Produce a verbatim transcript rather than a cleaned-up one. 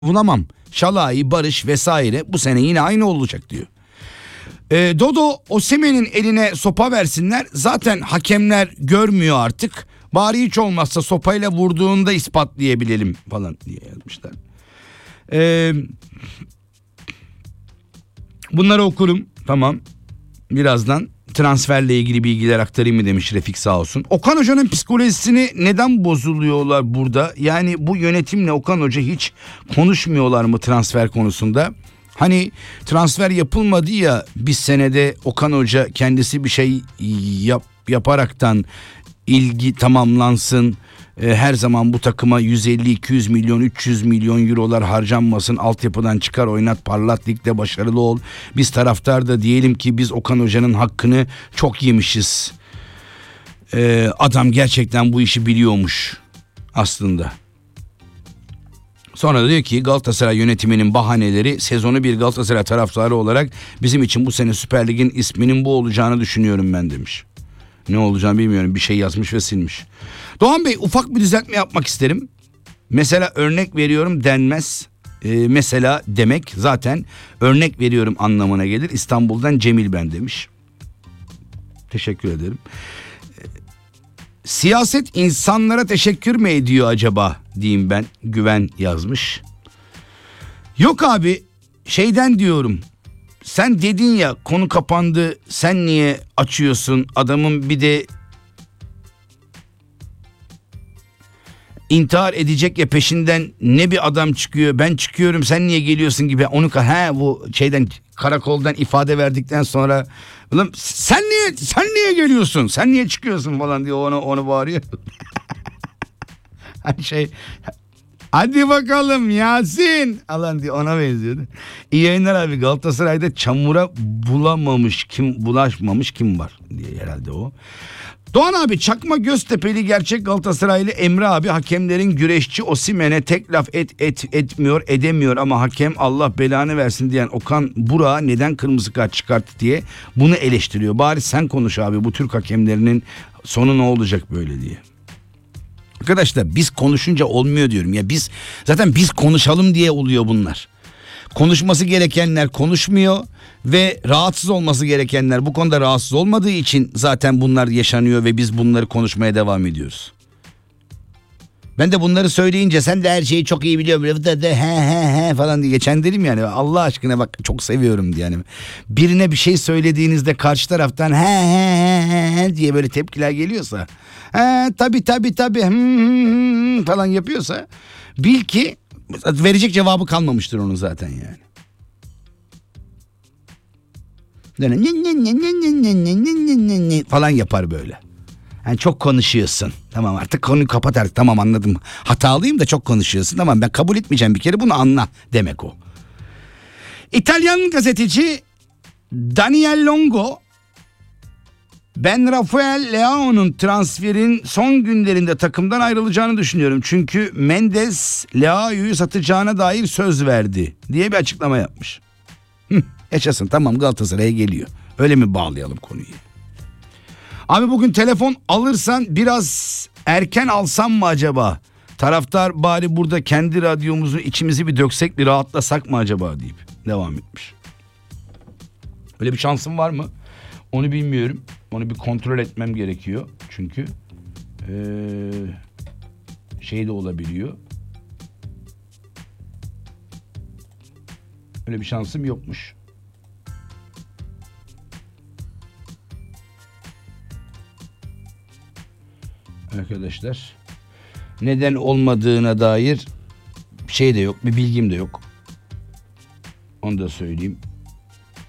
bulamam. Şalai, Barış vesaire bu sene yine aynı olacak diyor. E, Dodo Osimhen'in eline sopa versinler. Zaten hakemler görmüyor artık. Bari hiç olmazsa sopayla vurduğunda ispatlayabilelim falan diye yazmışlar. E, bunları okurum. Tamam. Birazdan transferle ilgili bilgiler aktarayım mı demiş Refik sağ olsun. Okan Hoca'nın psikolojisini neden bozuluyorlar burada? Yani bu yönetimle Okan Hoca hiç konuşmuyorlar mı transfer konusunda? Hani transfer yapılmadı ya bir senede Okan Hoca kendisi bir şey yap, yaparaktan ilgi tamamlansın. E, her zaman bu takıma yüz elli iki yüz milyon üç yüz milyon eurolar harcanmasın, altyapıdan çıkar oynat, parlat, ligde başarılı ol. Biz taraftar da diyelim ki biz Okan Hoca'nın hakkını çok yemişiz. E, adam gerçekten bu işi biliyormuş aslında. Sonra da diyor ki Galatasaray yönetiminin bahaneleri, sezonu bir Galatasaray taraftarı olarak bizim için bu sene Süper Lig'in isminin bu olacağını düşünüyorum ben demiş. Ne olacağını bilmiyorum, bir şey yazmış ve silmiş. Doğan Bey, ufak bir düzeltme yapmak isterim. Mesela örnek veriyorum denmez. Ee, mesela demek zaten örnek veriyorum anlamına gelir. İstanbul'dan Cemil ben demiş. Teşekkür ederim. Ee, siyaset insanlara teşekkür mü ediyor acaba diyeyim ben. Güven yazmış. Yok abi, şeyden diyorum. Sen dedin ya konu kapandı, sen niye açıyorsun? Adamın bir de intihar edecek ya peşinden ne bir adam çıkıyor, ben çıkıyorum sen niye geliyorsun gibi. Onu he bu şeyden, karakoldan ifade verdikten sonra ulan sen niye sen niye geliyorsun, sen niye çıkıyorsun falan diye onu onu bağırıyor. Hani şey, hadi bakalım Yasin alan diye ona benziyordu. İyi yayınlar abi. Galatasaray'da çamura bulamamış kim, bulaşmamış kim var diye herhalde o. Doğan abi, çakma Göztepe'li gerçek Galatasaraylı Emre abi hakemlerin güreşçi Osimhen'e tek laf et, et etmiyor edemiyor ama hakem Allah belanı versin diyen Okan Burak'a neden kırmızı kart çıkarttı diye bunu eleştiriyor. Bari sen konuş abi, bu Türk hakemlerinin sonu ne olacak böyle diye. Arkadaşlar biz konuşunca olmuyor diyorum ya, biz zaten biz konuşalım diye oluyor bunlar. Konuşması gerekenler konuşmuyor ve rahatsız olması gerekenler bu konuda rahatsız olmadığı için zaten bunlar yaşanıyor ve biz bunları konuşmaya devam ediyoruz. Ben de bunları söyleyince sen de her şeyi çok iyi biliyorum he he he falan diye geçen dedim yani, Allah aşkına bak çok seviyorum diye. Yani birine bir şey söylediğinizde karşı taraftan he he he he diye böyle tepkiler geliyorsa, he tabi tabi tabi falan yapıyorsa bil ki verecek cevabı kalmamıştır onun zaten yani. Falan yapar böyle. Yani çok konuşuyorsun. Tamam artık konuyu kapat artık. Tamam anladım. Hatalıyım da çok konuşuyorsun. Tamam ben kabul etmeyeceğim bir kere, bunu anla demek o. İtalyan gazeteci Daniel Longo, ben Rafael Leao'nun transferin son günlerinde takımdan ayrılacağını düşünüyorum. Çünkü Mendes Leao'yu satacağına dair söz verdi diye bir açıklama yapmış. Hı, yaşasın, tamam Galatasaray'a geliyor. Öyle mi bağlayalım konuyu? Abi bugün telefon alırsan biraz erken alsam mı acaba? Taraftar bari burada kendi radyomuzu içimizi bir döksek, bir rahatlasak mı acaba deyip devam etmiş. Öyle bir şansım var mı? Onu bilmiyorum. Onu bir kontrol etmem gerekiyor. Çünkü ee, şey de olabiliyor. Öyle bir şansım yokmuş. Arkadaşlar, neden olmadığına dair şey de yok, bir bilgim de yok. Onu da söyleyeyim.